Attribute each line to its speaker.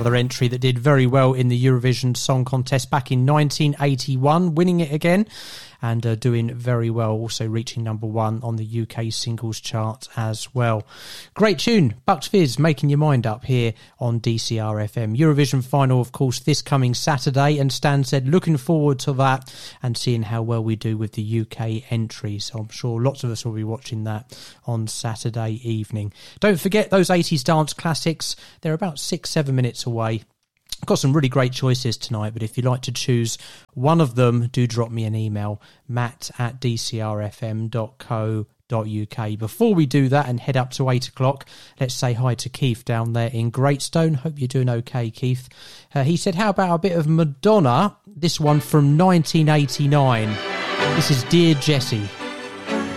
Speaker 1: another entry that did very well in the Eurovision Song Contest back in 1981, winning it again and doing very well, also reaching number 1 on the UK singles chart as well. Great tune, Bucks Fizz, making your mind up here on DCR FM. Eurovision final, of course, this coming Saturday, and Stan said looking forward to that and seeing how well we do with the UK entry. So I'm sure lots of us will be watching that on Saturday evening. Don't forget those 80s dance classics. They're about 6-7 minutes away. Got some really great choices tonight, but if you'd like to choose one of them, do drop me an email, matt@dcrfm.co.uk. Before we do that and head up to 8 o'clock, let's say hi to Keith down there in Greatstone. Hope you're doing okay, Keith. He said, how about a bit of Madonna? This one from 1989. This is Dear Jessie.